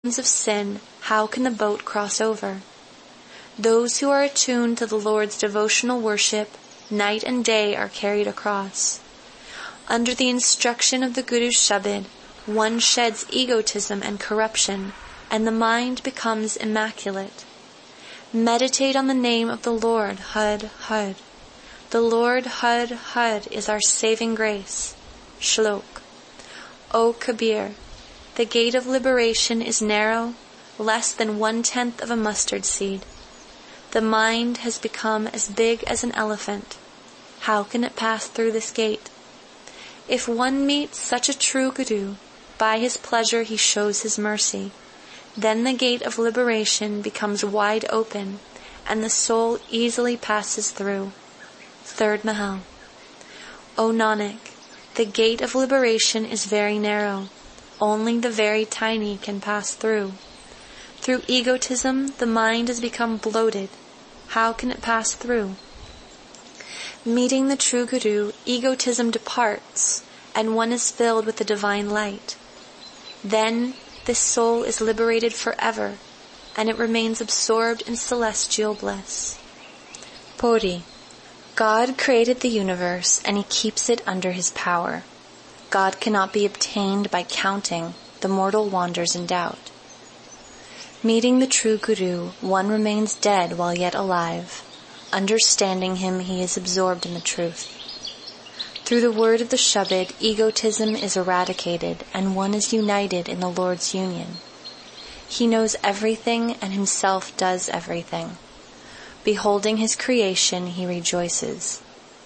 of sin, how can the boat cross over? Those who are attuned to the Lord's devotional worship, night and day are carried across. Under the instruction of the Guru's Shabad, one sheds egotism and corruption, and the mind becomes immaculate. Meditate on the name of the Lord, Had, Had. The Lord, Had, Had, is our saving grace. Shlok. O Kabir, the gate of liberation is narrow, less than 1/10 of a mustard seed. The mind has become as big as an elephant. How can it pass through this gate? If one meets such a true Guru, by his pleasure he shows his mercy. Then the gate of liberation becomes wide open, and the soul easily passes through. Third Mahal. O Nanak, the gate of liberation is very narrow. Only the very tiny can pass through. Through egotism, the mind has become bloated. How can it pass through? Meeting the true Guru, egotism departs, and one is filled with the divine light. Then this soul is liberated forever, and it remains absorbed in celestial bliss. Puri. God created the universe, and he keeps it under his power. God cannot be obtained by counting, the mortal wanders in doubt. Meeting the true Guru, one remains dead while yet alive. Understanding him, he is absorbed in the truth. Through the word of the Shabad, egotism is eradicated, and one is united in the Lord's union. He knows everything and himself does everything. Beholding his creation, he rejoices.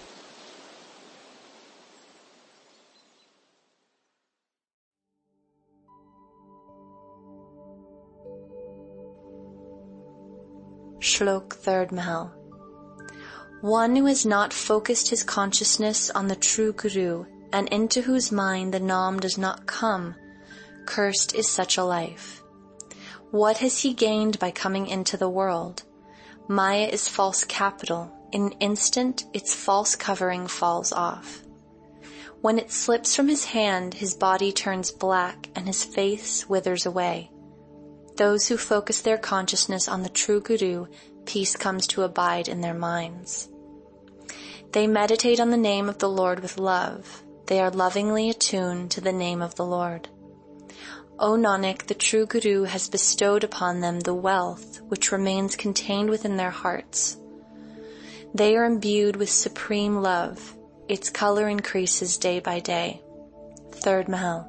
Shlok 3rd Mahal. One who has not focused his consciousness on the true Guru, and into whose mind the Nam does not come, cursed is such a life. What has he gained by coming into the world? Maya is false capital. In an instant, its false covering falls off. When it slips from his hand, his body turns black and his face withers away. Those who focus their consciousness on the true Guru, peace comes to abide in their minds. They meditate on the name of the Lord with love. They are lovingly attuned to the name of the Lord. O Nanak, the true Guru has bestowed upon them the wealth which remains contained within their hearts. They are imbued with supreme love. Its color increases day by day. 3rd Mahal.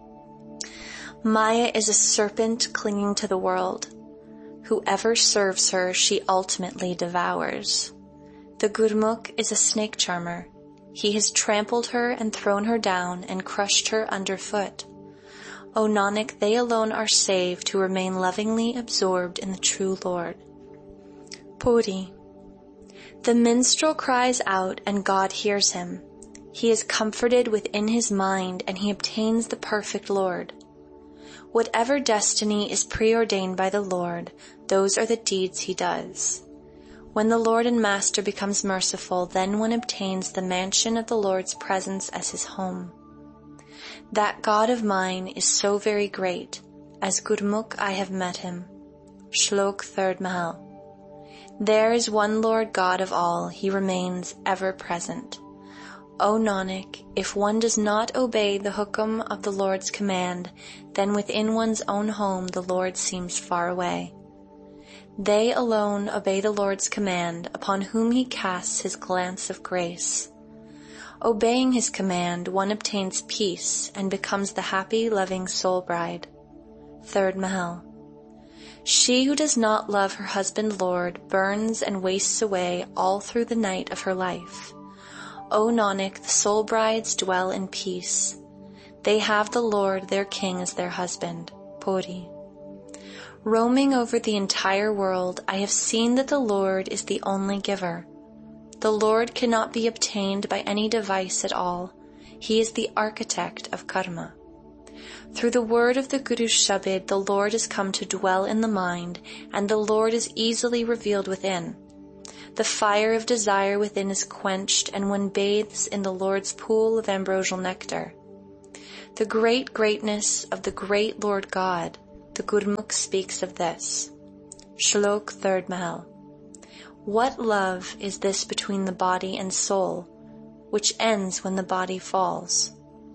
Maya is a serpent clinging to the world. Whoever serves her, she ultimately devours. The Gurmukh is a snake charmer. He has trampled her and thrown her down and crushed her underfoot. O Nanak, they alone are saved who remain lovingly absorbed in the true Lord. Puri. The minstrel cries out and God hears him. He is comforted within his mind and he obtains the perfect Lord. Whatever destiny is preordained by the Lord, those are the deeds he does. When the Lord and Master becomes merciful, then one obtains the mansion of the Lord's presence as his home. That God of mine is so very great. As Gurmukh I have met him. Shlok 3rd Mahal. There is one Lord God of all, he remains ever present. O Nanak, if one does not obey the hukam of the Lord's command, then within one's own home the Lord seems far away. They alone obey the Lord's command, upon whom he casts his glance of grace. Obeying his command, one obtains peace and becomes the happy, loving soul bride. 3rd Mahal. She who does not love her husband Lord burns and wastes away all through the night of her life. O Nanak, the soul brides dwell in peace. They have the Lord, their king, as their husband. Puri. Roaming over the entire world, I have seen that the Lord is the only giver. The Lord cannot be obtained by any device at all. He is the architect of karma. Through the word of the Guru's Shabad, the Lord has come to dwell in the mind, and the Lord is easily revealed within. The fire of desire within is quenched, and one bathes in the Lord's pool of ambrosial nectar. The great greatness of the great Lord God, the the Gurmukh speaks of this. Shlok 3rd Mahal. What love is this between the body and soul, which ends when the body falls?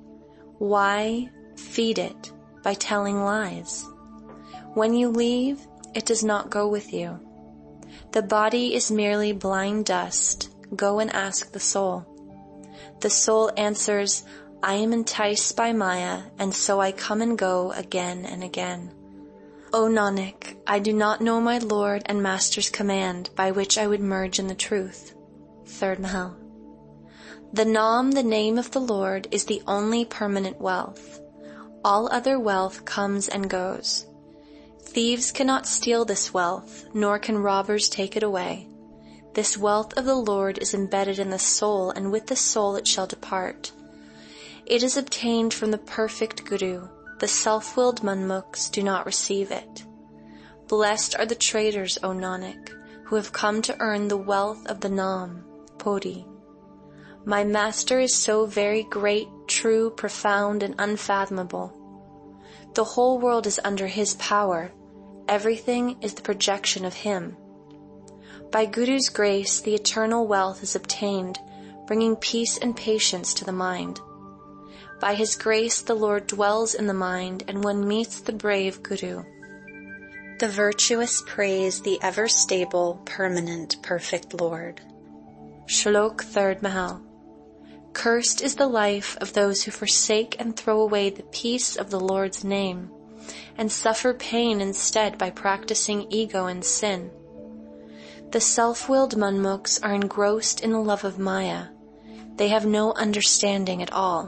Why feed it by telling lies? When you leave, it does not go with you. The body is merely blind dust. Go and ask the soul. The soul answers, I am enticed by Maya, and so I come and go again and again. O Nanak, I do not know my Lord and Master's command by which I would merge in the truth. 3rd Mahal. The Naam, the name of the Lord, is the only permanent wealth. All other wealth comes and goes. Thieves cannot steal this wealth, nor can robbers take it away. This wealth of the Lord is embedded in the soul, and with the soul it shall depart. It is obtained from the perfect Guru. The self-willed Manmukhs do not receive it. Blessed are the traders, O Nanak, who have come to earn the wealth of the Naam, Poti. My Master is so very great, true, profound, and unfathomable. The whole world is under His power. Everything is the projection of Him. By Guru's grace, the eternal wealth is obtained, bringing peace and patience to the mind. By His grace, the Lord dwells in the mind, and one meets the brave Guru. The virtuous praise the ever-stable, permanent, perfect Lord. Shlok 3rd Mahal. Cursed is the life of those who forsake and throw away the peace of the Lord's name, and suffer pain instead by practicing ego and sin. The self-willed Manmukhs are engrossed in the love of Maya. They have no understanding at all.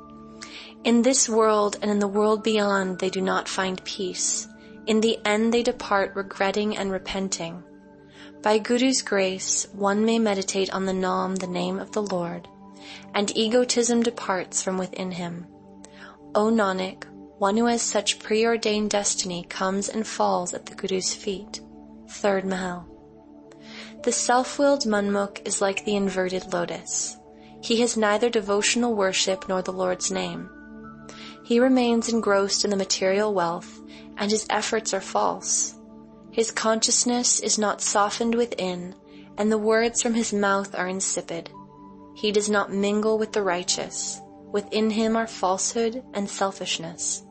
In this world and in the world beyond they do not find peace. In the end they depart regretting and repenting. By Guru's grace, one may meditate on the Naam, the name of the Lord, and egotism departs from within him. O Nanak, one who has such preordained destiny comes and falls at the Guru's feet. 3rd Mahal. The self-willed Manmukh is like the inverted lotus. He has neither devotional worship nor the Lord's name. He remains engrossed in the material wealth, and his efforts are false. His consciousness is not softened within, and the words from his mouth are insipid. He does not mingle with the righteous. Within him are falsehood and selfishness.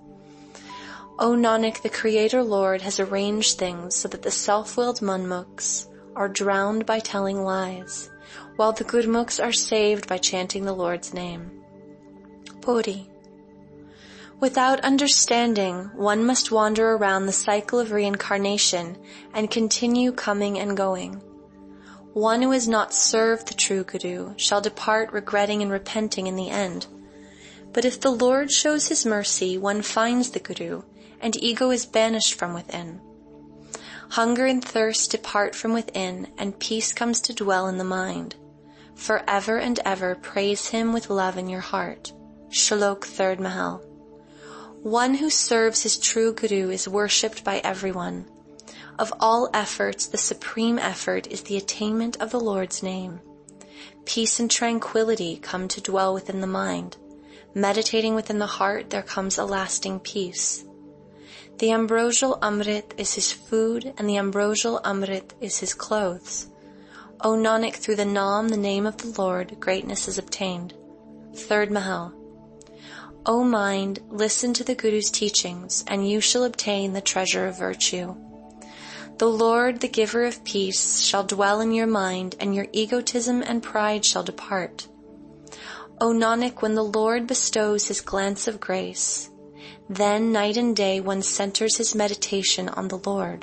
O Nanak, the Creator Lord has arranged things so that the self-willed Manmukhs are drowned by telling lies, while the Gurmukhs are saved by chanting the Lord's name. Poti. Without understanding, one must wander around the cycle of reincarnation and continue coming and going. One who has not served the true Guru shall depart regretting and repenting in the end. But if the Lord shows His mercy, one finds the Guru, and ego is banished from within. Hunger and thirst depart from within, and peace comes to dwell in the mind. Forever and ever praise Him with love in your heart. Shlok 3rd Mahal. One who serves his true Guru is worshipped by everyone. Of all efforts, the supreme effort is the attainment of the Lord's name. Peace and tranquility come to dwell within the mind. Meditating within the heart, there comes a lasting peace. The ambrosial Amrit is his food, and the ambrosial Amrit is his clothes. O Nanak, through the Naam, the name of the Lord, greatness is obtained. 3rd Mahal. O mind, listen to the Guru's teachings, and you shall obtain the treasure of virtue. The Lord, the giver of peace, shall dwell in your mind, and your egotism and pride shall depart. O Nanak, when the Lord bestows His glance of grace, then night and day one centers his meditation on the Lord.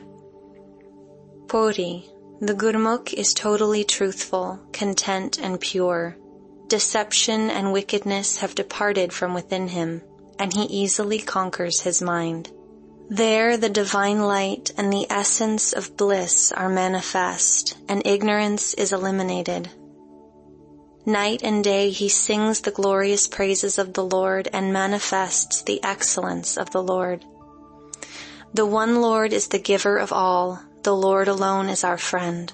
Poti. The Gurmukh is totally truthful, content, and pure. Deception and wickedness have departed from within him, and he easily conquers his mind. There the divine light and the essence of bliss are manifest, and ignorance is eliminated. Night and day he sings the glorious praises of the Lord and manifests the excellence of the Lord. The one Lord is the giver of all. The Lord alone is our friend.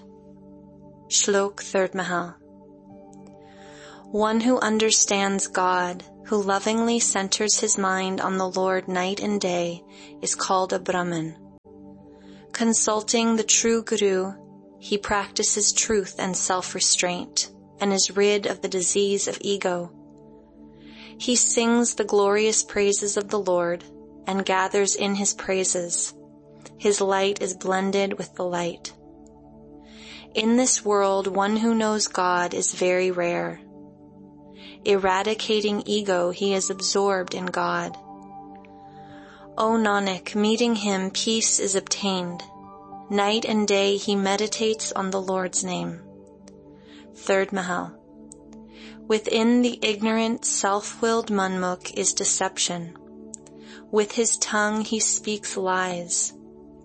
Shlok 3rd Mahal. One who understands God, who lovingly centers his mind on the Lord night and day, is called a Brahmin. Consulting the true Guru, he practices truth and self-restraint, and is rid of the disease of ego. He sings the glorious praises of the Lord, and gathers in his praises. His light is blended with the light. In this world, one who knows God is very rare. Eradicating ego, he is absorbed in God. O Nanak, meeting him, peace is obtained. Night and day he meditates on the Lord's name. Third Mahal. Within the ignorant, self-willed Manmukh is deception. With his tongue he speaks lies.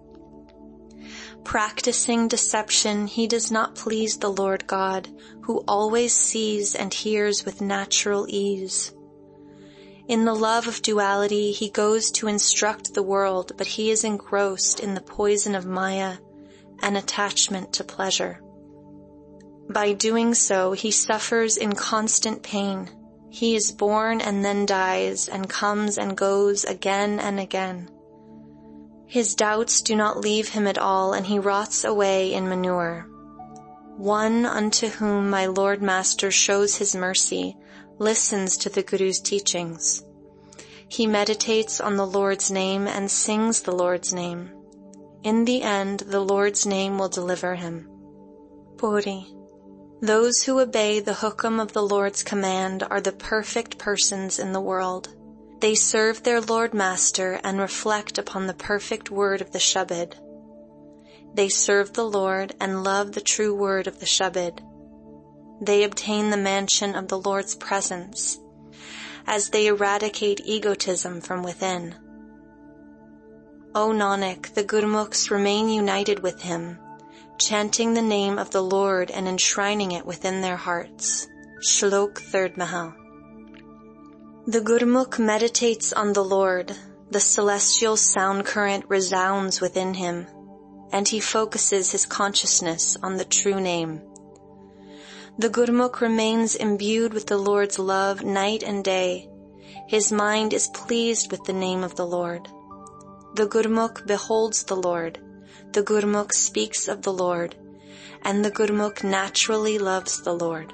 Practicing deception, he does not please the Lord God, who always sees and hears with natural ease. In the love of duality, he goes to instruct the world, but he is engrossed in the poison of Maya and attachment to pleasure. By doing so, he suffers in constant pain. He is born and then dies, and comes and goes again and again. His doubts do not leave him at all, and he rots away in manure. One unto whom my Lord Master shows his mercy listens to the Guru's teachings. He meditates on the Lord's name and sings the Lord's name. In the end, the Lord's name will deliver him. Puri. Those who obey the hukam of the Lord's command are the perfect persons in the world. They serve their Lord Master and reflect upon the perfect word of the Shabad. They serve the Lord and love the true word of the Shabad. They obtain the mansion of the Lord's presence, as they eradicate egotism from within. O Nanak, the Gurmukhs remain united with him, chanting the name of the Lord and enshrining it within their hearts. Shlok 3rd Mahal. The Gurmukh meditates on the Lord, the celestial sound current resounds within him, and he focuses his consciousness on the true name. The Gurmukh remains imbued with the Lord's love night and day. His mind is pleased with the name of the Lord. The Gurmukh beholds the Lord, the Gurmukh speaks of the Lord, and the Gurmukh naturally loves the Lord.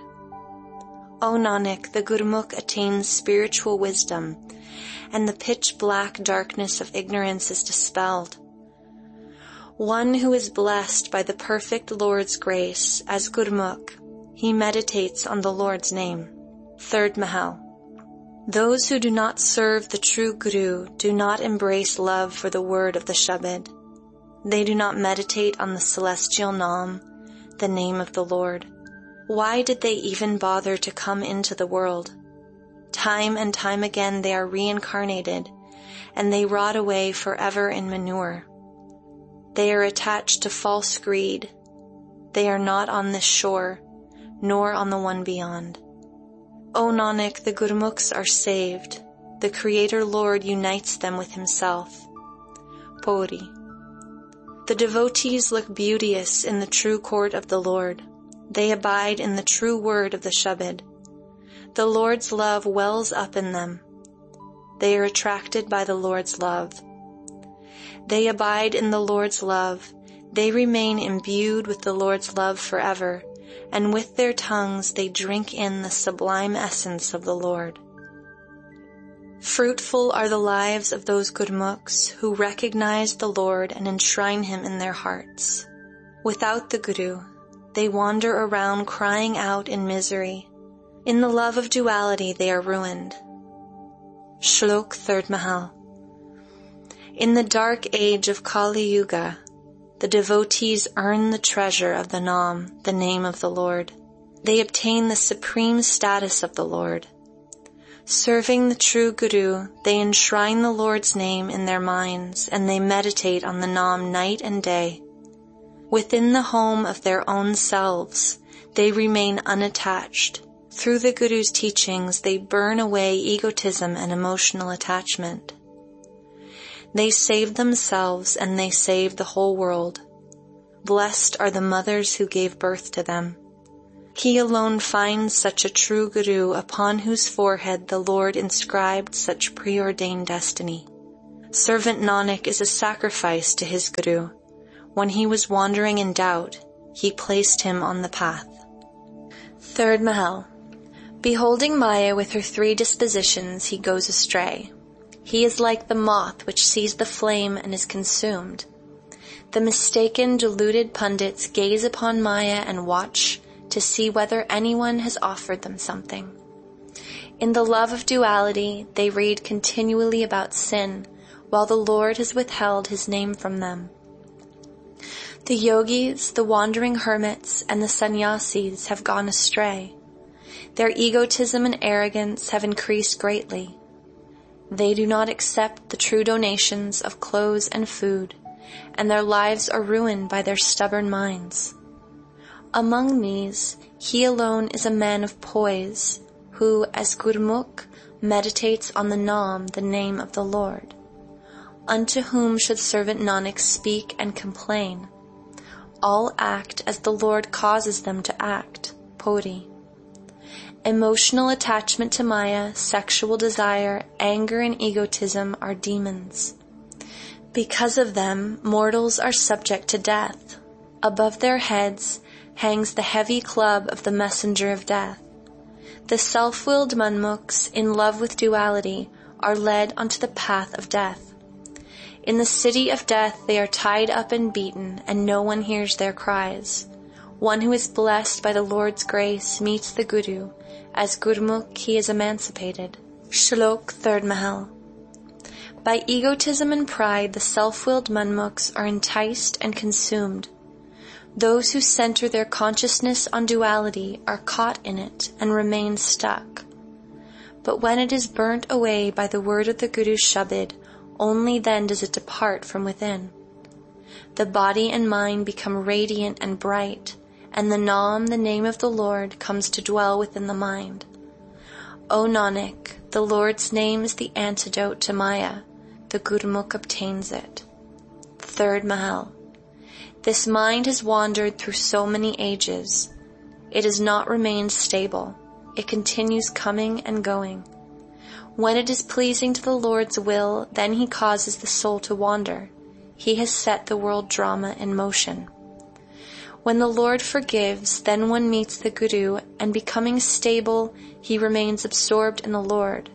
O Nanak, the Gurmukh attains spiritual wisdom, and the pitch-black darkness of ignorance is dispelled. One who is blessed by the perfect Lord's grace, as Gurmukh, he meditates on the Lord's name. Third Mahal. Those who do not serve the true Guru do not embrace love for the word of the Shabad. They do not meditate on the celestial Naam, the name of the Lord. Why did they even bother to come into the world? Time and time again they are reincarnated, and they rot away forever in manure. They are attached to false greed. They are not on this shore, nor on the one beyond. O Nanak, the Gurmukhs are saved. The Creator Lord unites them with himself. Puri. The devotees look beauteous in the true court of the Lord. They abide in the true word of the Shabad. The Lord's love wells up in them. They are attracted by the Lord's love. They abide in the Lord's love. They remain imbued with the Lord's love forever, and with their tongues they drink in the sublime essence of the Lord. Fruitful are the lives of those Gurmukhs who recognize the Lord and enshrine him in their hearts. Without the Guru, they wander around crying out in misery. In the love of duality they are ruined. Shlok 3rd Mahal. In the dark age of Kali Yuga, the devotees earn the treasure of the Naam, the name of the Lord. They obtain the supreme status of the Lord. Serving the true Guru, they enshrine the Lord's name in their minds, and they meditate on the Naam night and day. Within the home of their own selves, they remain unattached. Through the Guru's teachings, they burn away egotism and emotional attachment. They save themselves and they save the whole world. Blessed are the mothers who gave birth to them. He alone finds such a true Guru upon whose forehead the Lord inscribed such preordained destiny. Servant Nanak is a sacrifice to his Guru. When he was wandering in doubt, he placed him on the path. Third Mahal. Beholding Maya with her three dispositions, he goes astray. He is like the moth which sees the flame and is consumed. The mistaken, deluded pundits gaze upon Maya and watch to see whether anyone has offered them something. In the love of duality, they read continually about sin, while the Lord has withheld his name from them. The yogis, the wandering hermits, and the sannyasis have gone astray. Their egotism and arrogance have increased greatly. They do not accept the true donations of clothes and food, and their lives are ruined by their stubborn minds. Among these, he alone is a man of poise, who, as Gurmukh, meditates on the Naam, the name of the Lord. Unto whom should servant Nanak speak and complain? All act as the Lord causes them to act. Puri. Emotional attachment to Maya, sexual desire, anger, and egotism are demons. Because of them, mortals are subject to death. Above their heads hangs the heavy club of the messenger of death. The self-willed manmukhs, in love with duality, are led onto the path of death. In the city of death they are tied up and beaten, and no one hears their cries. One who is blessed by the Lord's grace meets the Guru. As Gurmukh, he is emancipated. Shlok 3rd Mahal. By egotism and pride, the self-willed manmukhs are enticed and consumed. Those who center their consciousness on duality are caught in it and remain stuck. But when it is burnt away by the word of the Guru's Shabad, only then does it depart from within. The body and mind become radiant and bright, and the Naam, the name of the Lord, comes to dwell within the mind. O Nanak, the Lord's name is the antidote to Maya. The Gurmukh obtains it. 3rd Mahal. This mind has wandered through so many ages. It has not remained stable. It continues coming and going. When it is pleasing to the Lord's will, then he causes the soul to wander. He has set the world drama in motion. When the Lord forgives, then one meets the Guru, and becoming stable, he remains absorbed in the Lord.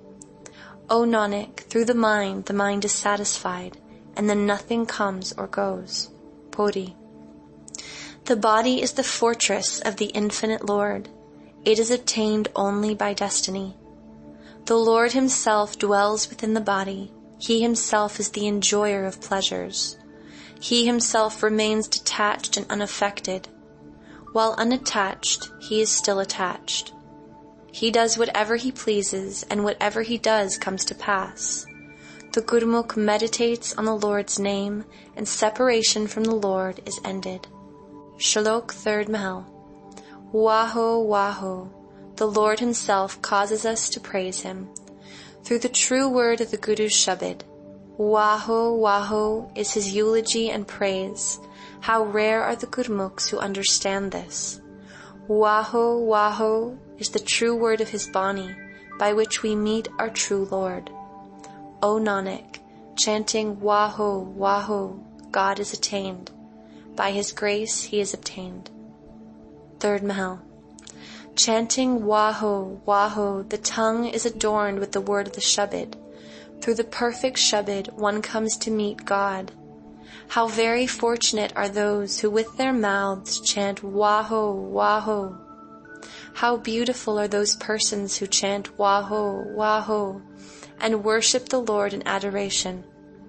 O Nanak, through the mind is satisfied, and then nothing comes or goes. Puri. The body is the fortress of the infinite Lord. It is obtained only by destiny. The Lord himself dwells within the body. He himself is the enjoyer of pleasures. He himself remains detached and unaffected. While unattached, he is still attached. He does whatever he pleases, and whatever he does comes to pass. The Gurmukh meditates on the Lord's name, and separation from the Lord is ended. Shlok 3rd Mahal. Waho, Waho. The Lord himself causes us to praise him. Through the true word of the Guru's Shabad. Waho, Waho is his eulogy and praise. How rare are the Gurmukhs who understand this. Waho, Waho is the true word of his Bani, by which we meet our true Lord. O Nanak, chanting Waho, Waho, God is attained. By his grace he is obtained. 3rd Mahal. Chanting Waho, Waho, the tongue is adorned with the word of the Shabad. Through the perfect Shabad, one comes to meet God. How very fortunate are those who with their mouths chant Waho, Waho. How beautiful are those persons who chant Waho, Waho, and worship the Lord in adoration.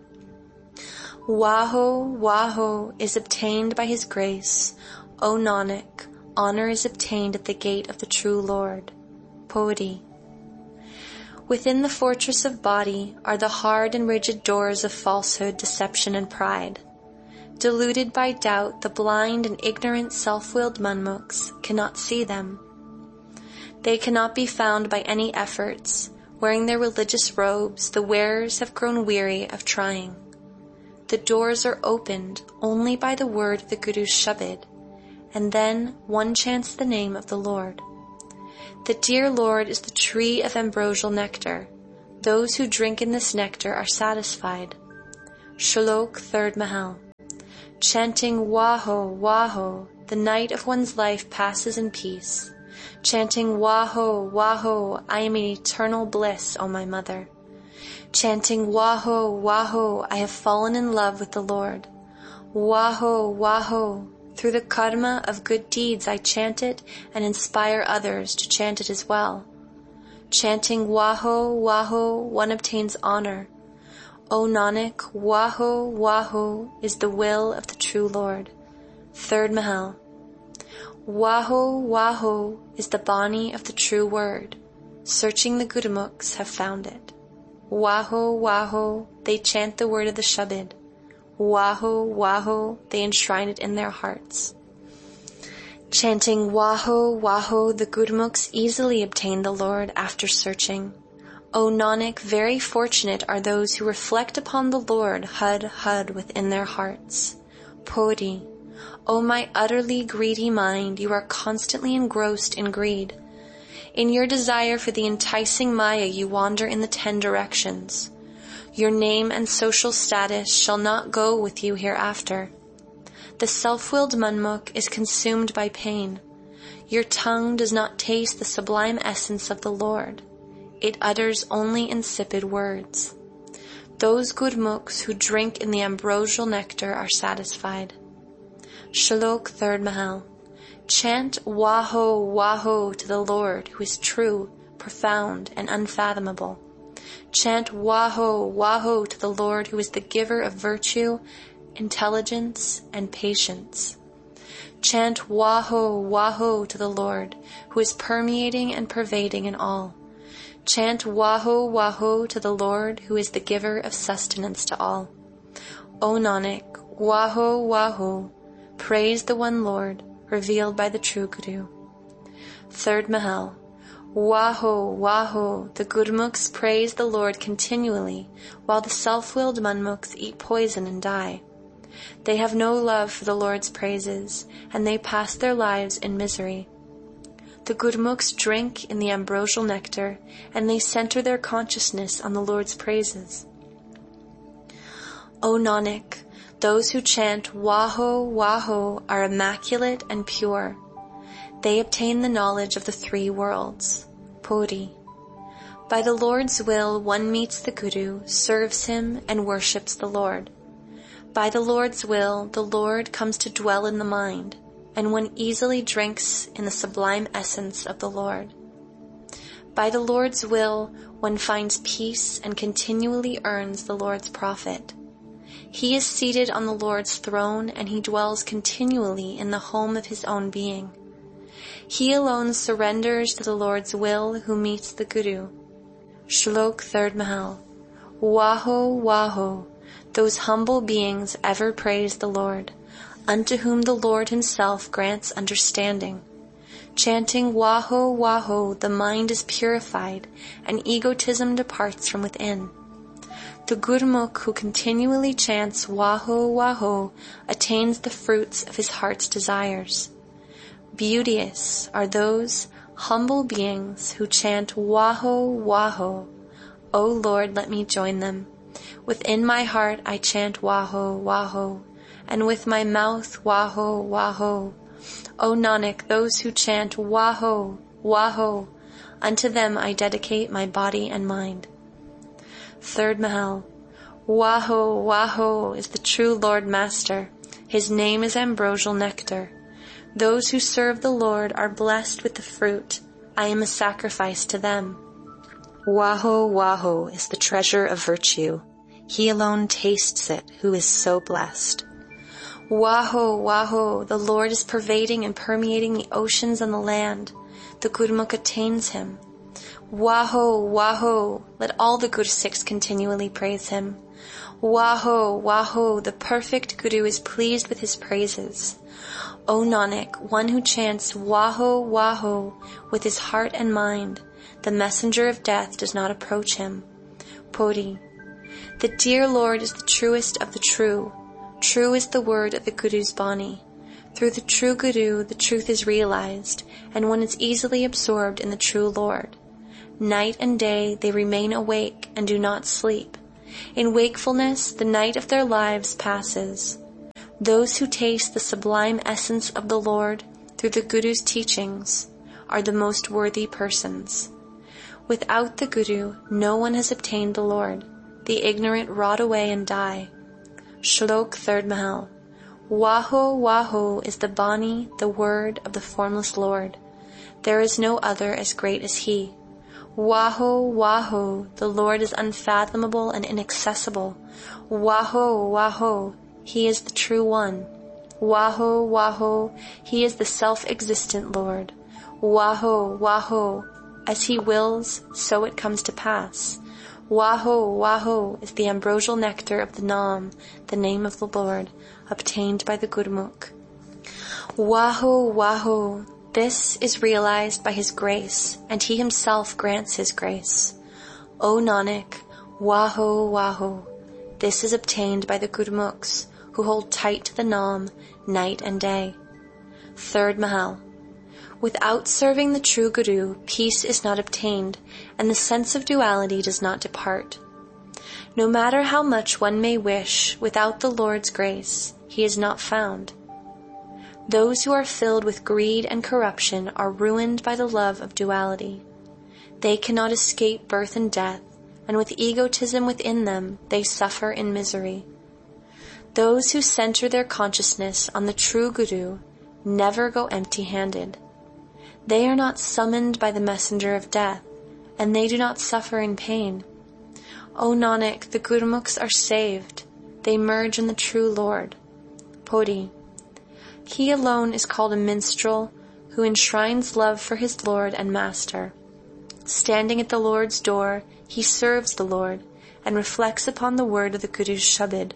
Waho, Waho is obtained by his grace. O Nanak, honor is obtained at the gate of the true Lord. Puri. Within the fortress of body are the hard and rigid doors of falsehood, deception, and pride. Deluded by doubt, the blind and ignorant self-willed manmukhs cannot see them. They cannot be found by any efforts. Wearing their religious robes, the wearers have grown weary of trying. The doors are opened only by the word of the Guru's Shabad, and then one chants the name of the Lord. The dear Lord is the tree of ambrosial nectar. Those who drink in this nectar are satisfied. Shlok, third Mahal. Chanting Waho, Waho, the night of one's life passes in peace. Chanting Waho, Waho, I am in eternal bliss, O my mother. Chanting Waho, Waho, I have fallen in love with the Lord. Waho, Waho, through the karma of good deeds I chant it and inspire others to chant it as well. Chanting Waho, Waho, one obtains honor. O Nanak, Waho, Waho is the will of the true Lord. Third Mahal. Waho, Waho is the Bani of the true word. Searching the Gurumukhs have found it. Waho, Waho, they chant the word of the Shabad. Waho, Waho, they enshrine it in their hearts. Chanting Waho, Waho, the Gurumukhs easily obtain the Lord after searching. O Nanak, very fortunate are those who reflect upon the Lord Hud within their hearts. Pori, O my utterly greedy mind, you are constantly engrossed in greed. In your desire for the enticing Maya you wander in the 10 directions. Your name and social status shall not go with you hereafter. The self-willed Manmukh is consumed by pain. Your tongue does not taste the sublime essence of the Lord. It utters only insipid words. Those Gurmukhs who drink in the ambrosial nectar are satisfied. Shlok, third Mahal. Chant Waho, Waho to the Lord who is true, profound, and unfathomable. Chant Waho, Waho to the Lord who is the giver of virtue, intelligence, and patience. Chant Waho, Waho to the Lord who is permeating and pervading in all. Chant Waho, Waho to the Lord who is the giver of sustenance to all. O Nanak, Waho, Waho, praise the one Lord, revealed by the true Guru. Third Mahal. Waho, Waho, the Gurmukhs praise the Lord continually, while the self-willed Manmukhs eat poison and die. They have no love for the Lord's praises, and they pass their lives in misery. The Gurmukhs drink in the ambrosial nectar, and they center their consciousness on the Lord's praises. O Nanak, those who chant Waho, Waho are immaculate and pure. They obtain the knowledge of the 3 worlds. Puri. By the Lord's will one meets the Guru, serves him, and worships the Lord. By the Lord's will, the Lord comes to dwell in the mind, and one easily drinks in the sublime essence of the Lord. By the Lord's will, one finds peace and continually earns the Lord's profit. He is seated on the Lord's throne, and he dwells continually in the home of his own being. He alone surrenders to the Lord's will who meets the Guru. Shlok, third Mahal. Waho, Waho, those humble beings ever praise the Lord, unto whom the Lord himself grants understanding. Chanting Waho, Waho, the mind is purified, and egotism departs from within. The Gurmukh who continually chants Waho, Waho attains the fruits of his heart's desires. Beauteous are those humble beings who chant Waho, Waho. O Lord, let me join them. Within my heart I chant Waho, Waho, and with my mouth Waho, Waho. O Nanak, those who chant Waho, Waho, unto them I dedicate my body and mind. Third Mahal. Waho, Waho is the true Lord Master. His name is ambrosial nectar. Those who serve the Lord are blessed with the fruit. I am a sacrifice to them. Waho, Waho is the treasure of virtue. He alone tastes it who is so blessed. Waho, Waho, the Lord is pervading and permeating the oceans and the land. The Gurmukh attains him. Waho, Waho, let all the Gursikhs continually praise him. Waho, Waho, the perfect Guru is pleased with his praises. O Nanak, one who chants Waho, Waho with his heart and mind, the messenger of death does not approach him. Puri. The dear Lord is the truest of the true. True is the word of the Guru's Bani. Through the true Guru, the truth is realized, and one is easily absorbed in the true Lord. Night and day they remain awake and do not sleep. In wakefulness, the night of their lives passes. Those who taste the sublime essence of the Lord through the Guru's teachings are the most worthy persons. Without the Guru, no one has obtained the Lord. The ignorant rot away and die. Shlok 3rd Mahal. Waho, Waho is the Bani, the word of the formless Lord. There is no other as great as He. Waho, Waho, the Lord is unfathomable and inaccessible. Waho, Waho, He is the true one. Waho, Waho, He is the self-existent Lord. Waho, Waho, as He wills, so it comes to pass. Waho, Waho is the ambrosial nectar of the Naam, the name of the Lord, obtained by the Gurmukh. Waho, Waho, this is realized by His grace, and He Himself grants His grace. O Nanak, Waho, Waho, this is obtained by the Gurmukhs, who hold tight to the Naam night and day. 3rd Mahal. Without serving the true Guru, peace is not obtained, and the sense of duality does not depart. No matter how much one may wish, without the Lord's grace, He is not found. Those who are filled with greed and corruption are ruined by the love of duality. They cannot escape birth and death, and with egotism within them, they suffer in misery. Those who center their consciousness on the true Guru never go empty-handed. They are not summoned by the messenger of death, and they do not suffer in pain. O Nanak, the Gurmukhs are saved. They merge in the true Lord. Podi. He alone is called a minstrel who enshrines love for his Lord and Master. Standing at the Lord's door, he serves the Lord and reflects upon the word of the Guru's Shabad.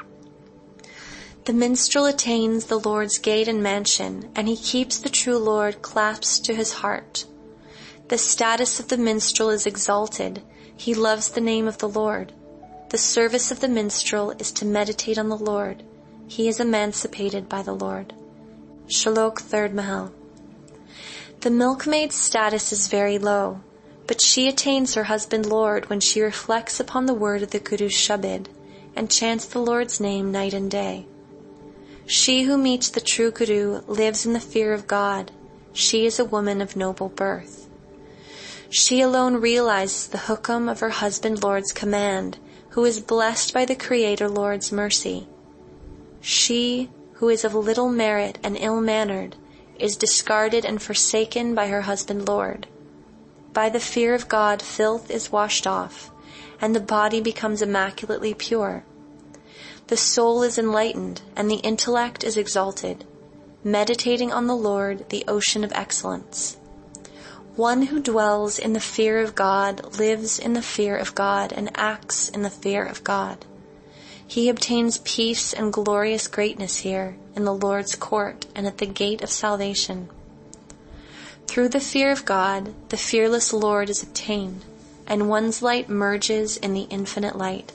The minstrel attains the Lord's gate and mansion, and he keeps the true Lord clasped to his heart. The status of the minstrel is exalted. He loves the name of the Lord. The service of the minstrel is to meditate on the Lord. He is emancipated by the Lord. Shlok 3rd Mahal. The milkmaid's status is very low, but she attains her husband Lord when she reflects upon the word of the Guru's Shabad and chants the Lord's name night and day. She who meets the true Guru lives in the fear of God. She is a woman of noble birth. She alone realizes the hukam of her husband Lord's command, who is blessed by the Creator Lord's mercy. She, who is of little merit and ill-mannered, is discarded and forsaken by her husband Lord. By the fear of God, filth is washed off, and the body becomes immaculately pure. The soul is enlightened, and the intellect is exalted, meditating on the Lord, the ocean of excellence. One who dwells in the fear of God lives in the fear of God and acts in the fear of God. He obtains peace and glorious greatness here, in the Lord's court and at the gate of salvation. Through the fear of God, the fearless Lord is obtained, and one's light merges in the infinite light.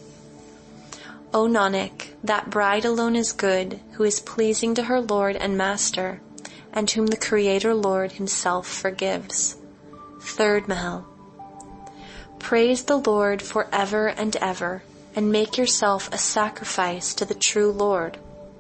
O Nanak, that bride alone is good, who is pleasing to her Lord and Master, and whom the Creator Lord Himself forgives. 3rd Mahal. Praise the Lord forever and ever, and make yourself a sacrifice to the true Lord.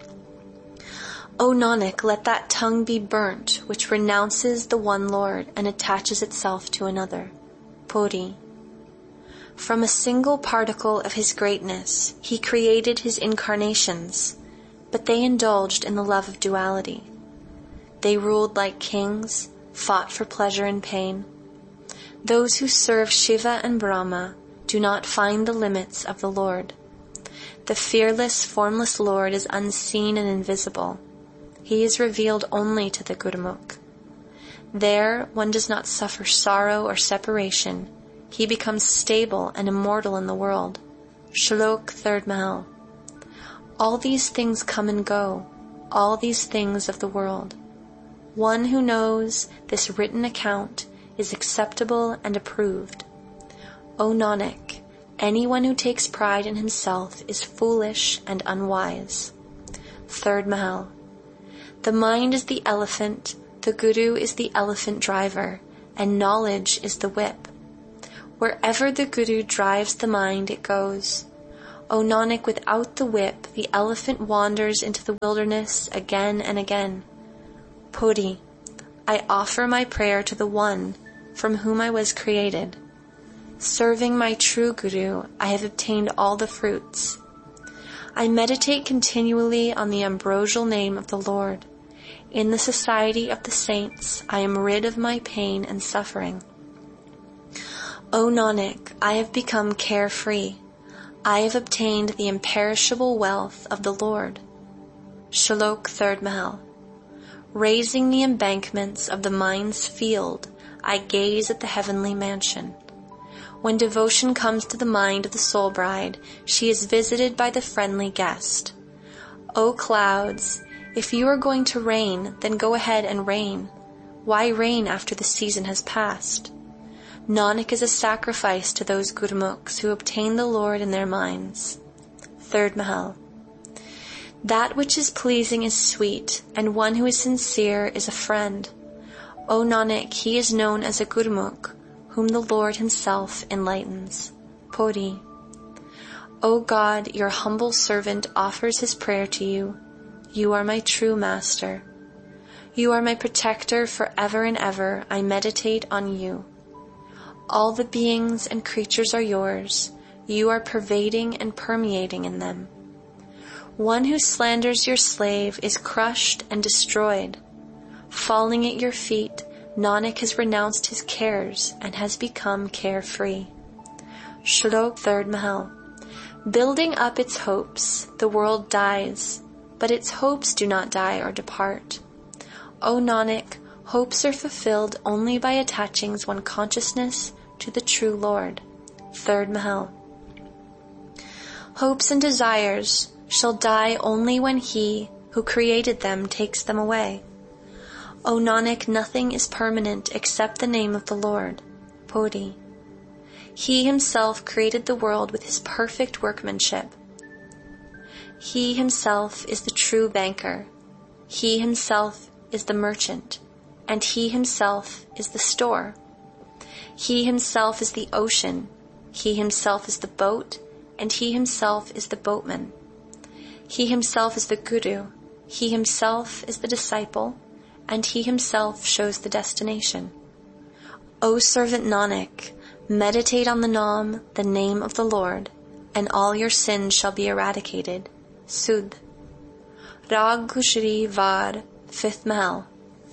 O Nanak, let that tongue be burnt, which renounces the one Lord and attaches itself to another. Puri. From a single particle of His greatness, He created His incarnations, but they indulged in the love of duality. They ruled like kings, fought for pleasure and pain. Those who serve Shiva and Brahma do not find the limits of the Lord. The fearless, formless Lord is unseen and invisible. He is revealed only to the Gurmukh. There, one does not suffer sorrow or separation. He becomes stable and immortal in the world. Shlok 3rd Mahal. All these things come and go, all these things of the world. One who knows this written account is acceptable and approved. O Nanak, anyone who takes pride in himself is foolish and unwise. 3rd Mahal. The mind is the elephant, the Guru is the elephant driver, and knowledge is the whip. Wherever the Guru drives the mind, it goes. O Nanak, without the whip, the elephant wanders into the wilderness again and again. Puri, I offer my prayer to the One from whom I was created. Serving my true Guru, I have obtained all the fruits. I meditate continually on the ambrosial name of the Lord. In the society of the saints, I am rid of my pain and suffering. O Nanak, I have become carefree. I have obtained the imperishable wealth of the Lord. Shlok 3rd Mahal. Raising the embankments of the mind's field, I gaze at the heavenly mansion. When devotion comes to the mind of the soul bride, she is visited by the friendly guest. O clouds, if you are going to rain, then go ahead and rain. Why rain after the season has passed? Nanak is a sacrifice to those Gurmukhs who obtain the Lord in their minds. 3rd Mahal. That which is pleasing is sweet, and one who is sincere is a friend. O Nanak, he is known as a Gurmukh, whom the Lord himself enlightens. Puri. O God, your humble servant offers his prayer to you. You are my true master. You are my protector forever and ever. I meditate on you. All the beings and creatures are yours. You are pervading and permeating in them. One who slanders your slave is crushed and destroyed. Falling at your feet, Nanak has renounced his cares and has become carefree. Shlok 3rd Mahal. Building up its hopes, the world dies, but its hopes do not die or depart. O Nanak, hopes are fulfilled only by attaching one's consciousness to the true Lord. 3rd Mahal. Hopes and desires shall die only when he who created them takes them away. O Nanak, nothing is permanent except the name of the Lord. Puri. He himself created the world with his perfect workmanship. He himself is the true banker. He himself is the merchant, and he himself is the store. He himself is the ocean. He himself is the boat, and he himself is the boatman. He himself is the Guru. He himself is the disciple, and he himself shows the destination. O servant Nanak, meditate on the Naam, the name of the Lord, and all your sins shall be eradicated. Sudh. Rag Gushri Var, 5th Mahal.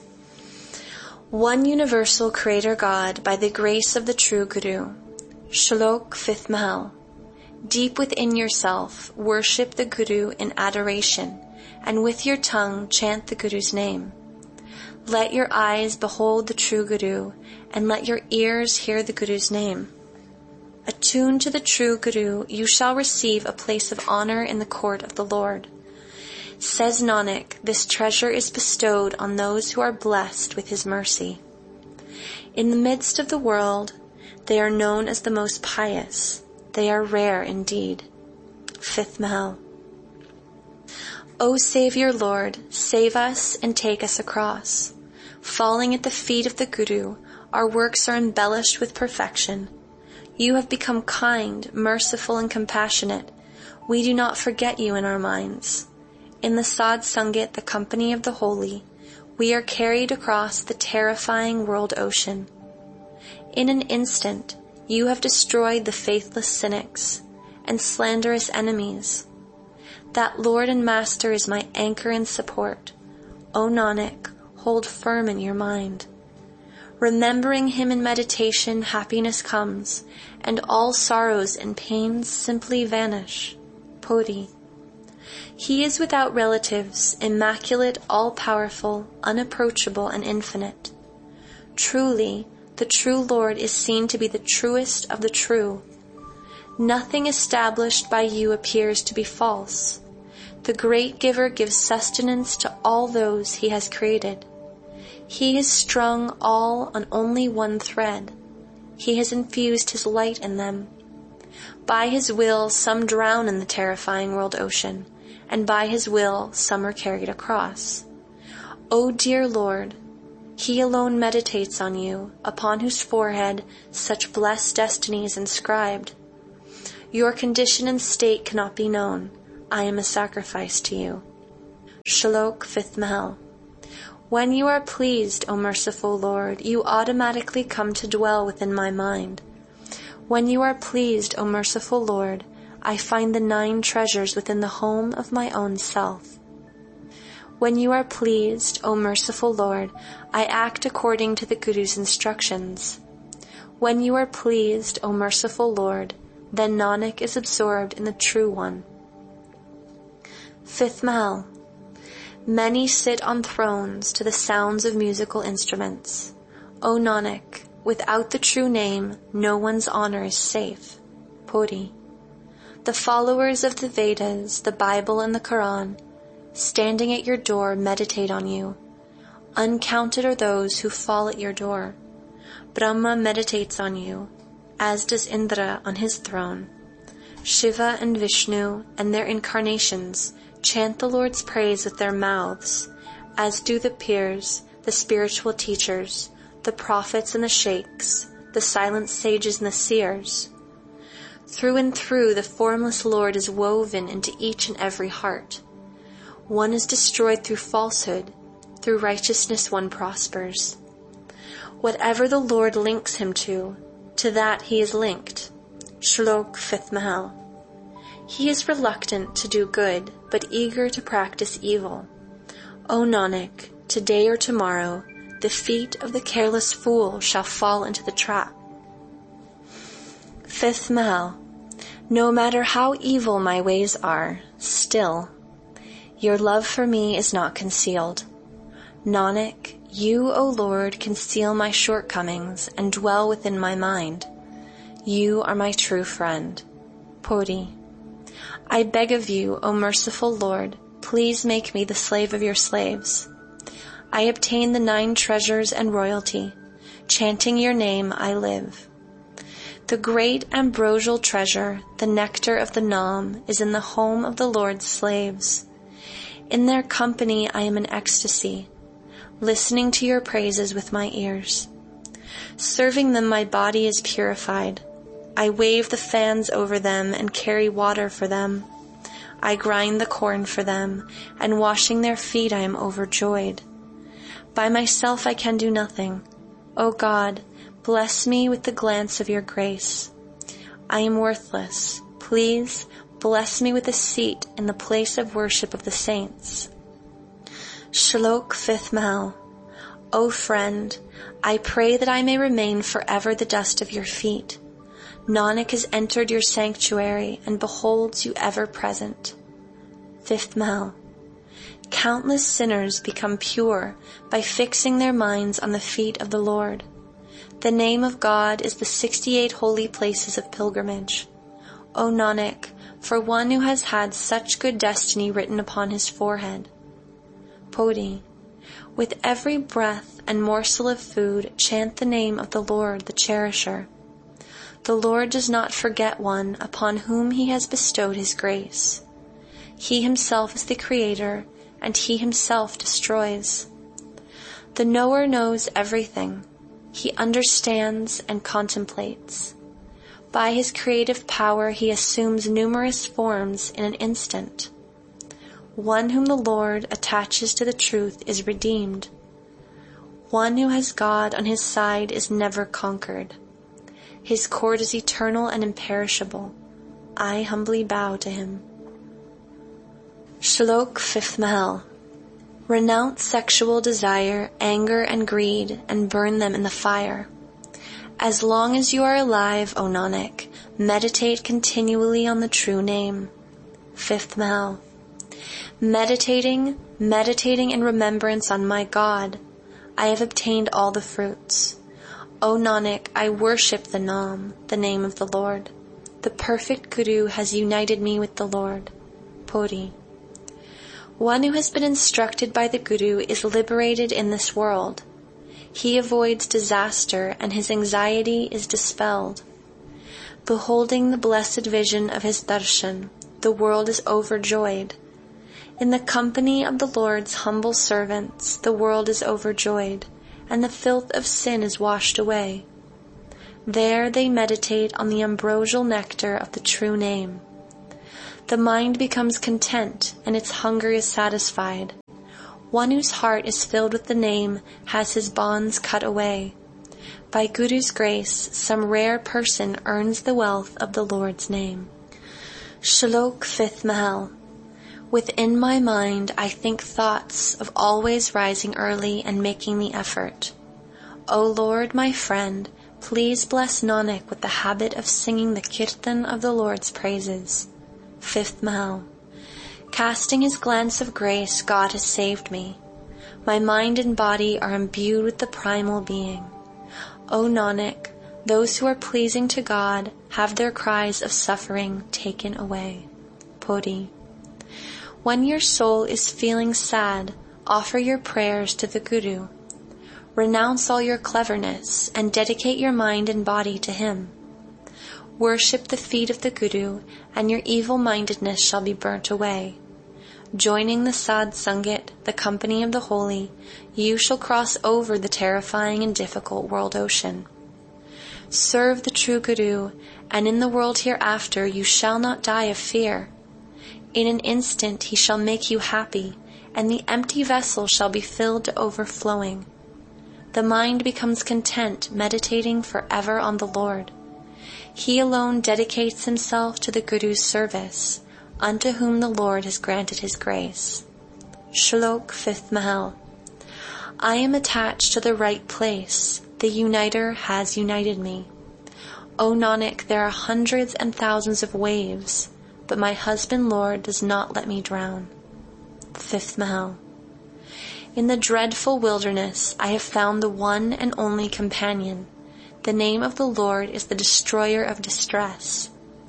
One universal Creator God by the grace of the true Guru. Shlok 5th Mahal. Deep within yourself, worship the Guru in adoration, and with your tongue chant the Guru's name. Let your eyes behold the true Guru, and let your ears hear the Guru's name. Attuned to the true Guru, you shall receive a place of honor in the court of the Lord. Says Nanak, this treasure is bestowed on those who are blessed with his mercy. In the midst of the world, they are known as the most pious. They are rare indeed. 5th Mahal. O Savior Lord, save us and take us across. Falling at the feet of the Guru, our works are embellished with perfection. You have become kind, merciful, and compassionate. We do not forget you in our minds. In the Sad Sangat, the company of the holy, we are carried across the terrifying world ocean. In an instant, you have destroyed the faithless cynics and slanderous enemies. That Lord and Master is my anchor and support. O Nanak, hold firm in your mind. Remembering him in meditation, happiness comes, and all sorrows and pains simply vanish. Puri. He is without relatives, immaculate, all-powerful, unapproachable, and infinite. Truly, the true Lord is seen to be the truest of the true. Nothing established by you appears to be false. The great giver gives sustenance to all those he has created. He has strung all on only one thread. He has infused his light in them. By his will, some drown in the terrifying world ocean, and by his will, some are carried across. O dear Lord, He alone meditates on you, upon whose forehead such blessed destiny is inscribed. Your condition and state cannot be known. I am a sacrifice to you. Shlok 5th Mahal. When you are pleased, O merciful Lord, you automatically come to dwell within my mind. When you are pleased, O merciful Lord, I find the 9 treasures within the home of my own self. When you are pleased, O merciful Lord, I act according to the Guru's instructions. When you are pleased, O merciful Lord, then Nanak is absorbed in the True One. 5th Mahal. Many sit on thrones to the sounds of musical instruments. O Nanak, without the true name, no one's honor is safe. Puri. The followers of the Vedas, the Bible and the Quran, standing at your door, meditate on you. Uncounted are those who fall at your door. Brahma meditates on you, as does Indra on his throne. Shiva and Vishnu and their incarnations chant the Lord's praise with their mouths, as do the peers, the spiritual teachers, the prophets and the sheikhs, the silent sages and the seers. Through and through the formless Lord is woven into each and every heart. One is destroyed through falsehood, through righteousness one prospers. Whatever the Lord links him to that he is linked. Shlok 5th Mahal. He is reluctant to do good, but eager to practice evil. O Nanak, today or tomorrow, the feet of the careless fool shall fall into the trap. 5th Mahal. No matter how evil my ways are, still, your love for me is not concealed. Nanak, you, O Lord, conceal my shortcomings and dwell within my mind. You are my true friend. Puri. I beg of you, O merciful Lord, please make me the slave of your slaves. I obtain the 9 treasures and royalty. Chanting your name, I live. The great ambrosial treasure, the nectar of the Nam, is in the home of the Lord's slaves. In their company I am in ecstasy, listening to your praises with my ears. Serving them my body is purified. I wave the fans over them and carry water for them. I grind the corn for them, and washing their feet I am overjoyed. By myself I can do nothing. O God, bless me with the glance of your grace. I am worthless. Please bless me with a seat in the place of worship of the saints. Shlok 5th Mahal. O friend, I pray that I may remain forever the dust of your feet. Nanak has entered your sanctuary and beholds you ever present. 5th Mahal. Countless sinners become pure by fixing their minds on the feet of the Lord. The name of God is the 68 holy places of pilgrimage. O Nanak, for one who has had such good destiny written upon his forehead. Puri. With every breath and morsel of food, chant the name of the Lord, the Cherisher. The Lord does not forget one upon whom He has bestowed His grace. He Himself is the Creator, and He Himself destroys. The knower knows everything. He understands and contemplates. By His creative power He assumes numerous forms in an instant. One whom the Lord attaches to the truth is redeemed. One who has God on his side is never conquered. His cord is eternal and imperishable. I humbly bow to Him. Shlok 5th Mahal. Renounce sexual desire, anger and greed, and burn them in the fire. As long as you are alive, O Nanak, meditate continually on the true name. 5th Mahal. Meditating in remembrance on my God, I have obtained all the fruits. O Nanak, I worship the Nam, the name of the Lord. The perfect Guru has united me with the Lord. Puri. One who has been instructed by the Guru is liberated in this world. He avoids disaster and his anxiety is dispelled. Beholding the blessed vision of his darshan, the world is overjoyed. In the company of the Lord's humble servants, the world is overjoyed, and the filth of sin is washed away. There they meditate on the ambrosial nectar of the true name. The mind becomes content, and its hunger is satisfied. One whose heart is filled with the name has his bonds cut away. By Guru's grace, some rare person earns the wealth of the Lord's name. Shlok 5th Mahal. Within my mind I think thoughts of always rising early and making the effort. O Lord, my friend, please bless Nanak with the habit of singing the kirtan of the Lord's praises. 5th Mahal. Casting his glance of grace, God has saved me. My mind and body are imbued with the primal being. O Nanak, those who are pleasing to God have their cries of suffering taken away. Puri. When your soul is feeling sad, offer your prayers to the Guru. Renounce all your cleverness and dedicate your mind and body to him. Worship the feet of the Guru, and your evil-mindedness shall be burnt away. Joining the Sadh Sangat, the company of the holy, you shall cross over the terrifying and difficult world ocean. Serve the true Guru, and in the world hereafter you shall not die of fear. In an instant he shall make you happy, and the empty vessel shall be filled to overflowing. The mind becomes content, meditating forever on the Lord. He alone dedicates himself to the Guru's service, unto whom the Lord has granted his grace. Shlok 5th Mahal. I am attached to the right place. The Uniter has united me. O Nanak, there are hundreds and thousands of waves, but my husband Lord does not let me drown. 5th Mahal. In the dreadful wilderness I have found the one and only companion. The name of the Lord is the destroyer of distress.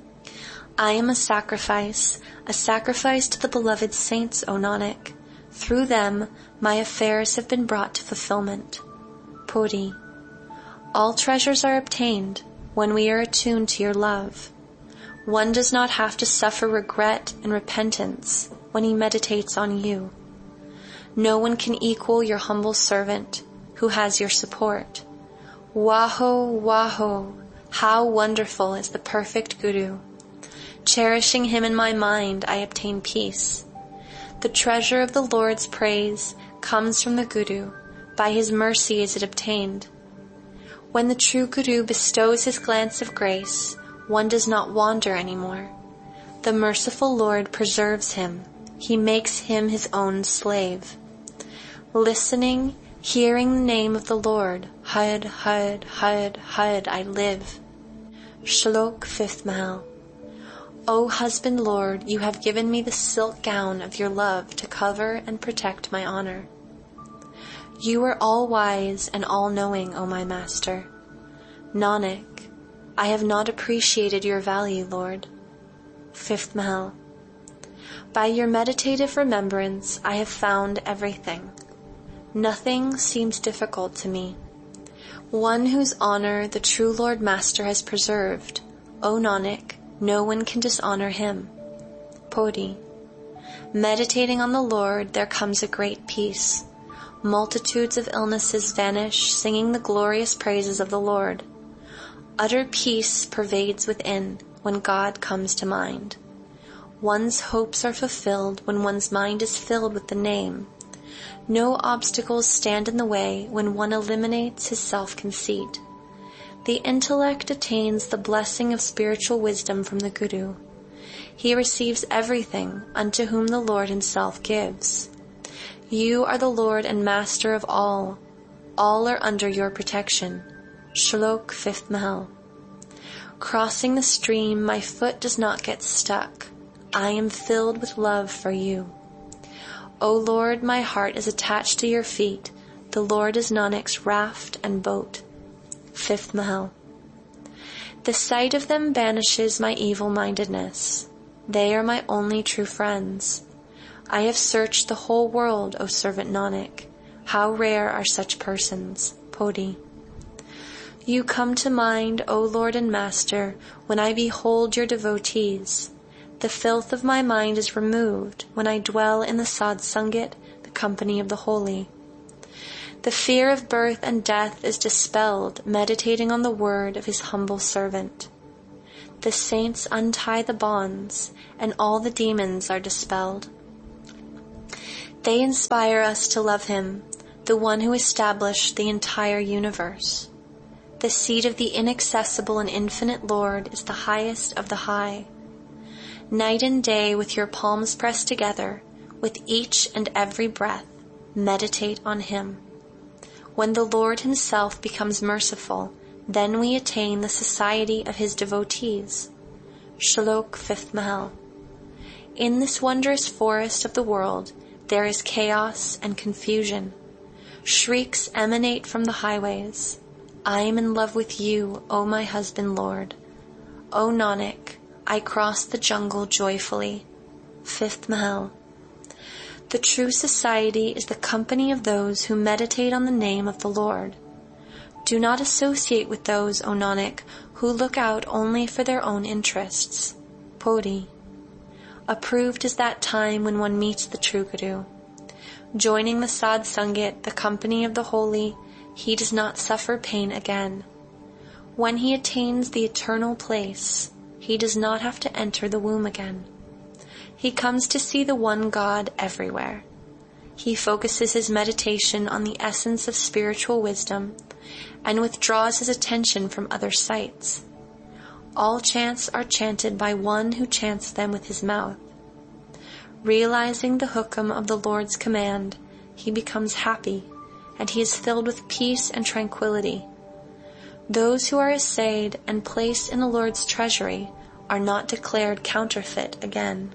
I am a sacrifice to the beloved saints, O Nanak. Through them my affairs have been brought to fulfillment. Puri. All treasures are obtained when we are attuned to your love. One does not have to suffer regret and repentance when he meditates on you. No one can equal your humble servant who has your support. Waho, Waho, how wonderful is the perfect Guru. Cherishing him in my mind, I obtain peace. The treasure of the Lord's praise comes from the Guru. By his mercy is it obtained. When the true Guru bestows his glance of grace, one does not wander anymore. The merciful Lord preserves him. He makes him his own slave. Listening, hearing the name of the Lord, Had, Had, Had, Had, I live. Shlok 5th Mahal. O husband Lord, you have given me the silk gown of your love to cover and protect my honor. You are all-wise and all-knowing, O my master. Nanak, I have not appreciated your value, Lord. 5th Mahal. By your meditative remembrance, I have found everything. Nothing seems difficult to me. One whose honor the true Lord Master has preserved, O Nanak, no one can dishonor him. Puri. Meditating on the Lord, there comes a great peace. Multitudes of illnesses vanish, singing the glorious praises of the Lord. Utter peace pervades within when God comes to mind. One's hopes are fulfilled when one's mind is filled with the name. No obstacles stand in the way when one eliminates his self-conceit. The intellect attains the blessing of spiritual wisdom from the Guru. He receives everything unto whom the Lord himself gives. You are the Lord and Master of all. All are under your protection. Shlok 5th Mahal. Crossing the stream, my foot does not get stuck. I am filled with love for you. O Lord, my heart is attached to your feet. The Lord is Nanak's raft and boat. 5th Mahal. The sight of them banishes my evil-mindedness. They are my only true friends. I have searched the whole world, O servant Nanak. How rare are such persons. Puri. You come to mind, O Lord and Master, when I behold your devotees. The filth of my mind is removed when I dwell in the Satsangit, the company of the holy. The fear of birth and death is dispelled, meditating on the word of his humble servant. The saints untie the bonds, and all the demons are dispelled. They inspire us to love him, the one who established the entire universe. The seat of the inaccessible and infinite Lord is the highest of the high. Night and day, with your palms pressed together, with each and every breath, meditate on him. When the Lord himself becomes merciful, then we attain the society of his devotees. Shlok 5th Mahal. In this wondrous forest of the world, there is chaos and confusion. Shrieks emanate from the highways. I am in love with you, O my husband Lord. O Nanak, I cross the jungle joyfully. 5th Mahal. The true society is the company of those who meditate on the name of the Lord. Do not associate with those, O Nanak, who look out only for their own interests. Podi. Approved is that time when one meets the true Guru. Joining the Satsangit, the company of the holy, he does not suffer pain again. When he attains the eternal place, he does not have to enter the womb again. He comes to see the one God everywhere. He focuses his meditation on the essence of spiritual wisdom and withdraws his attention from other sights. All chants are chanted by one who chants them with his mouth. Realizing the hukam of the Lord's command, he becomes happy, and he is filled with peace and tranquility. Those who are assayed and placed in the Lord's treasury are not declared counterfeit again.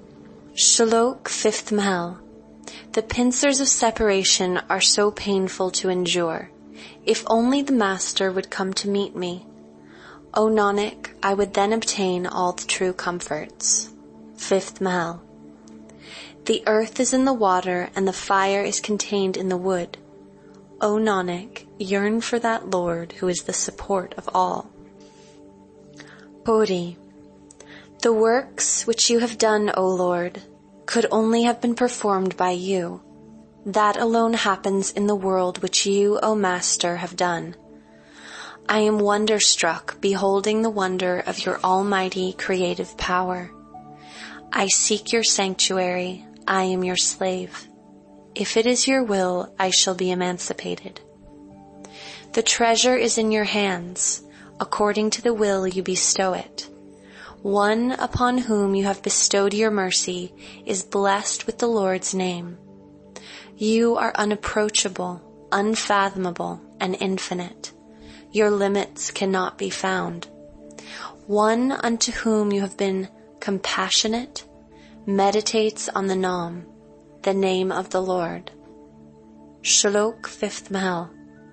Shlok 5th Mahal. The pincers of separation are so painful to endure. If only the Master would come to meet me. O Nanak, I would then obtain all the true comforts. 5th Mahal. The earth is in the water and the fire is contained in the wood. O Nanak, yearn for that Lord who is the support of all. Puri. The works which you have done, O Lord, could only have been performed by you. That alone happens in the world which you, O Master, have done. I am wonderstruck, beholding the wonder of your almighty creative power. I seek your sanctuary. I am your slave. If it is your will, I shall be emancipated. The treasure is in your hands. According to the will you bestow it. One upon whom you have bestowed your mercy is blessed with the Lord's name. You are unapproachable, unfathomable, and infinite. Your limits cannot be found. One unto whom you have been compassionate meditates on the Nam, the name of the Lord. Shlok 5th Mahal.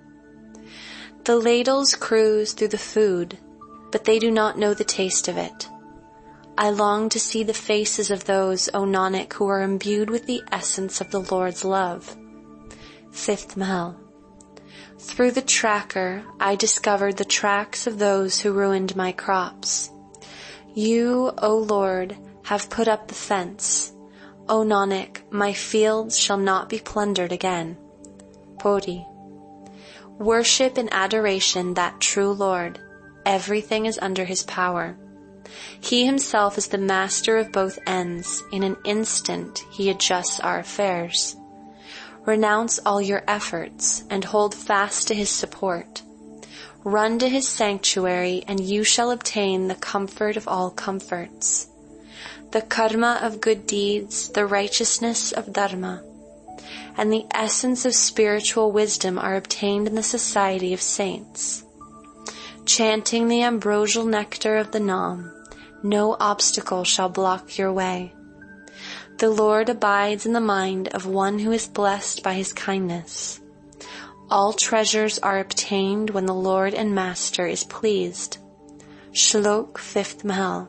The ladles cruise through the food, but they do not know the taste of it. I long to see the faces of those, O Nanak, who are imbued with the essence of the Lord's love. 5th Mahal. Through the tracker, I discovered the tracks of those who ruined my crops. You, O Lord, have put up the fence. O Nanak, my fields shall not be plundered again. Podi. Worship and adoration that true Lord. Everything is under his power. He himself is the master of both ends. In an instant he adjusts our affairs. Renounce all your efforts and hold fast to his support. Run to his sanctuary and you shall obtain the comfort of all comforts. The karma of good deeds, the righteousness of dharma, and the essence of spiritual wisdom are obtained in the society of saints. Chanting the ambrosial nectar of the Nam, no obstacle shall block your way. The Lord abides in the mind of one who is blessed by his kindness. All treasures are obtained when the Lord and Master is pleased. Shlok 5th Mahal.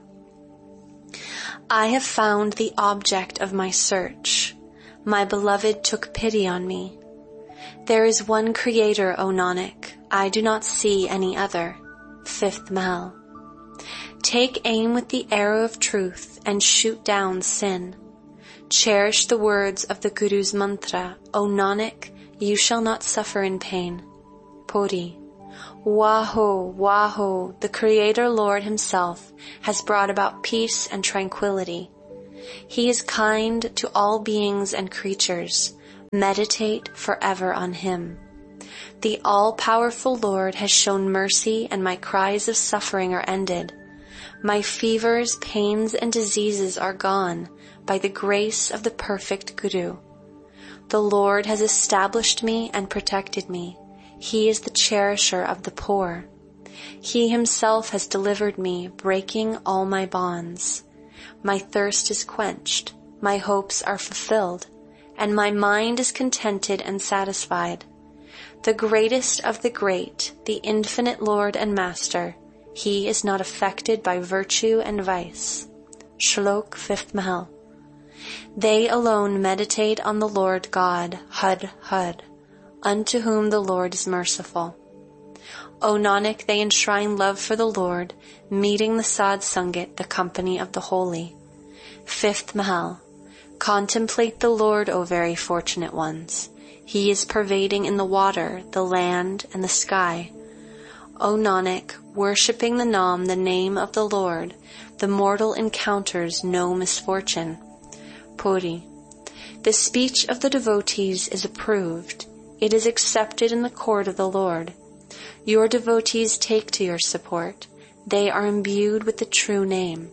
I have found the object of my search. My beloved took pity on me. There is one Creator, O Nanak. I do not see any other. 5th Mahal. Take aim with the arrow of truth and shoot down sin. Cherish the words of the Guru's mantra, O Nanak, you shall not suffer in pain. Puri. Waho, Waho, the Creator Lord Himself has brought about peace and tranquility. He is kind to all beings and creatures. Meditate forever on Him. The all-powerful Lord has shown mercy, and my cries of suffering are ended. My fevers, pains, and diseases are gone by the grace of the perfect Guru. The Lord has established me and protected me. He is the cherisher of the poor. He Himself has delivered me, breaking all my bonds. My thirst is quenched, my hopes are fulfilled, and my mind is contented and satisfied. The greatest of the great, the infinite Lord and Master, He is not affected by virtue and vice. Shlok 5th Mahal. They alone meditate on the Lord God, Hud Hud, unto whom the Lord is merciful. O Nanak, they enshrine love for the Lord, meeting the Sad Sangat, the company of the holy. 5th Mahal. Contemplate the Lord, O very fortunate ones. He is pervading in the water, the land, and the sky. O Nanak, worshipping the Nam, the name of the Lord, the mortal encounters no misfortune. Puri. The speech of the devotees is approved. It is accepted in the court of the Lord. Your devotees take to your support. They are imbued with the true name.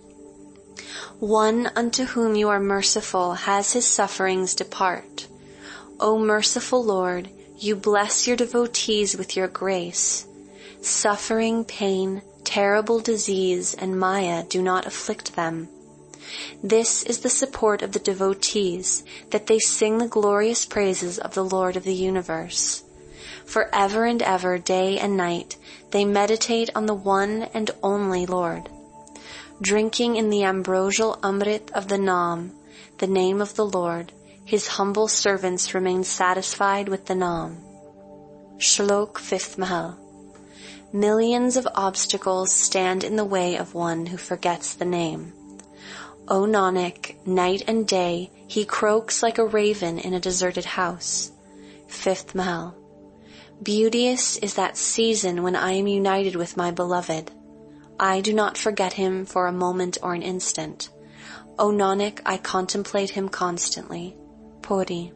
One unto whom you are merciful has his sufferings depart. O merciful Lord, you bless your devotees with your grace. Suffering, pain, terrible disease, and Maya do not afflict them. This is the support of the devotees, that they sing the glorious praises of the Lord of the universe. For ever and ever, day and night, they meditate on the one and only Lord. Drinking in the ambrosial Amrit of the Nam, the name of the Lord, His humble servants remain satisfied with the Nam. Shlok 5th Mahal. Millions of obstacles stand in the way of one who forgets the name. O Nanak, night and day, he croaks like a raven in a deserted house. 5th Mahal. Beauteous is that season when I am united with my beloved. I do not forget him for a moment or an instant. O Nanak, I contemplate him constantly. Puri.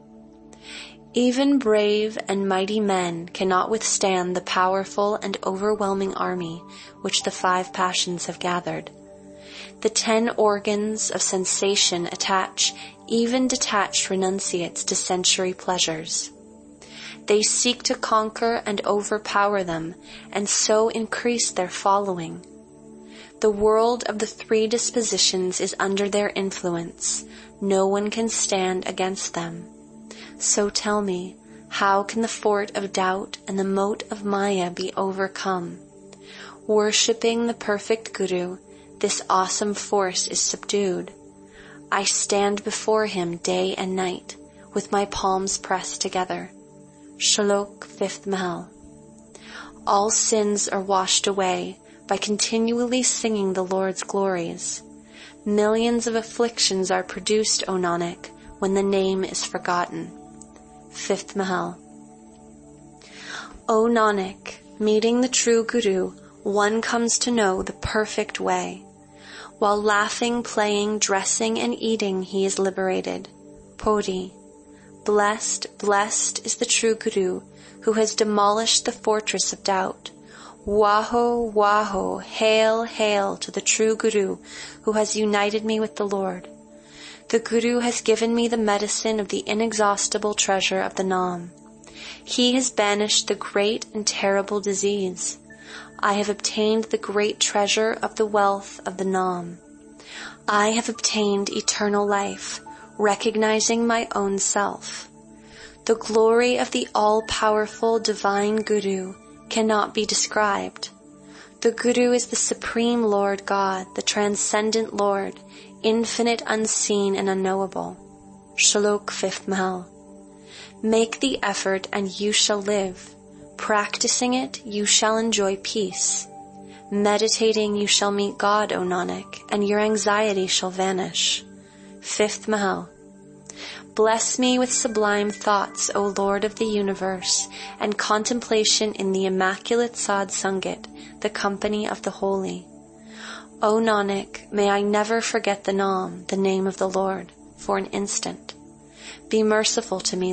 Even brave and mighty men cannot withstand the powerful and overwhelming army which the 5 passions have gathered. The 10 organs of sensation attach even detached renunciates to sensory pleasures. They seek to conquer and overpower them, and so increase their following. The world of the 3 dispositions is under their influence. No one can stand against them. So tell me, how can the fort of doubt and the moat of Maya be overcome? Worshipping the perfect Guru, this awesome force is subdued. I stand before him day and night, with my palms pressed together. Shlok 5th Mahal. All sins are washed away by continually singing the Lord's glories. Millions of afflictions are produced, O Nanak, when the name is forgotten. 5th Mahal. O Nanak, meeting the true Guru, one comes to know the perfect way. While laughing, playing, dressing, and eating, he is liberated. Puri. Blessed, blessed is the true Guru, who has demolished the fortress of doubt. Waho, Waho, hail, hail to the true Guru, who has united me with the Lord. The Guru has given me the medicine of the inexhaustible treasure of the Nam. He has banished the great and terrible disease. I have obtained the great treasure of the wealth of the Nam. I have obtained eternal life, recognizing my own self. The glory of the all-powerful divine Guru cannot be described. The Guru is the supreme Lord God, the transcendent Lord, infinite, unseen, and unknowable. Shlok 5th Mahal. Make the effort and you shall live. Practicing it, you shall enjoy peace. Meditating you shall meet God, O Nanak, and your anxiety shall vanish. 5th Mahal. Bless me with sublime thoughts, O Lord of the universe, and contemplation in the immaculate Sad Sangat, the company of the holy. O Nanak, may I never forget the Naam, the name of the Lord, for an instant. Be merciful to me,